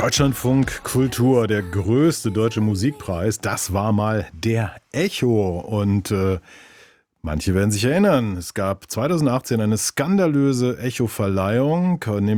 Deutschlandfunk Kultur, der größte deutsche Musikpreis, das war mal der Echo. Und manche werden sich erinnern, es gab 2018 eine skandalöse Echo-Verleihung,